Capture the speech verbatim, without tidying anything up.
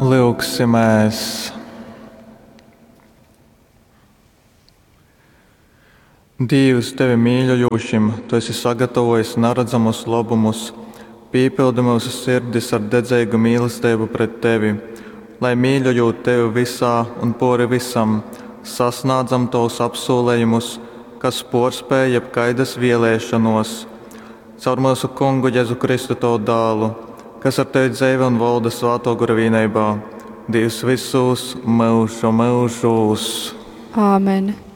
Lūksimies! Dievs, tevi mīļojošiem, tu esi sagatavojis neredzamus labumus, piepildi mūsu sirdis ar dedzīgu mīlestību pret tevi, lai mīļojot tevi visā un pori visam, sasniedzam tos apsolījumus, kas porspēj jebkaidas vielēšanos. Caur mūsu Kungu Jēzu Kristu to dālu, kas ar tevi dzīve un valda svēto garu vienībā, Dievs visus mūžu mūžos. Āmen.